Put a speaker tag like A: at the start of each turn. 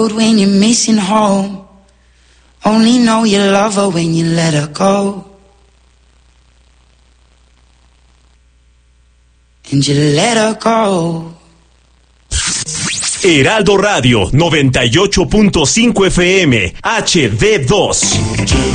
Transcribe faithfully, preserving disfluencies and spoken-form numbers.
A: When you're missing home, only know you love her when you let her go. And you let her go.
B: Heraldo Radio noventa y ocho punto cinco F M H D dos.